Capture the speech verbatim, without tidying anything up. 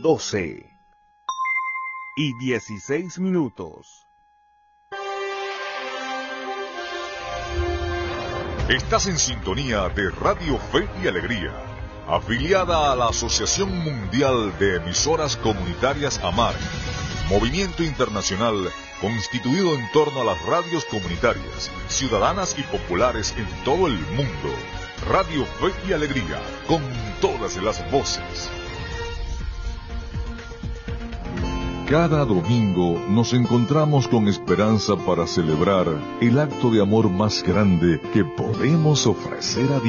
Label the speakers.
Speaker 1: doce y dieciséis minutos.
Speaker 2: Estás en sintonía de Radio Fe y Alegría, afiliada a la Asociación Mundial de Emisoras Comunitarias AMAR, movimiento internacional constituido en torno a las radios comunitarias, ciudadanas y populares en todo el mundo. Radio Fe y Alegría, con todas las voces. Cada domingo nos encontramos con esperanza para celebrar el acto de amor más grande que podemos ofrecer a Dios.